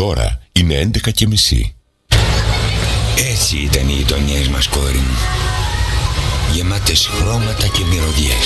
ώρα είναι 11:30. Έτσι ήταν οι γειτονιές μας, κόρη μου. Γεμάτες χρώματα και μυρωδιές.